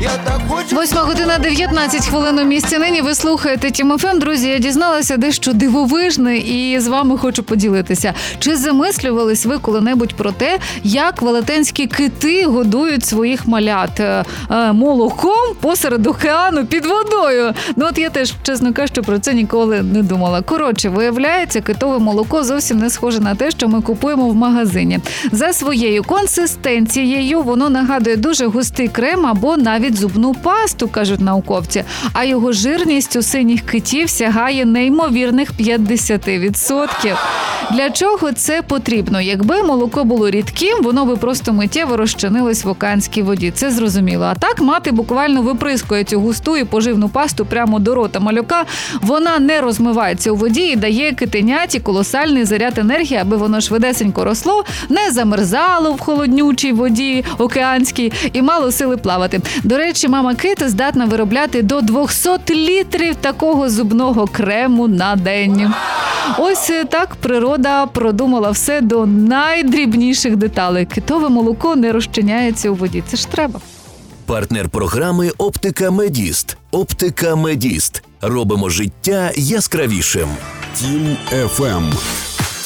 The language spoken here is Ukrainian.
8:19 у місті нині. Ви слухаєте Тім ФМ. Друзі, я дізналася дещо дивовижне і з вами хочу поділитися. Чи замислювались ви коли-небудь про те, як велетенські кити годують своїх малят молоком посеред океану під водою? Ну от я теж, чесно кажучи, про це ніколи не думала. Коротше, виявляється, китове молоко зовсім не схоже на те, що ми купуємо в магазині. За своєю консистенцією воно нагадує дуже густий крем або навіть зубну пасту, кажуть науковці. А його жирність у синіх китів сягає неймовірних 50%. Для чого це потрібно? Якби молоко було рідким, воно би просто миттєво розчинилось в океанській воді. Це зрозуміло. А так мати буквально виприскує цю густу і поживну пасту прямо до рота малюка. Вона не розмивається у воді і дає китеняті колосальний заряд енергії, аби воно швидесенько росло, не замерзало в холоднючій воді океанській і мало сили плавати. До речі, мама кит здатна виробляти до 200 літрів такого зубного крему на день. Ось так природа продумала все до найдрібніших деталей. Китове молоко не розчиняється у воді. Це ж треба. Партнер програми «Оптика Медіст». «Оптика Медіст». Робимо життя яскравішим. Тім ФМ.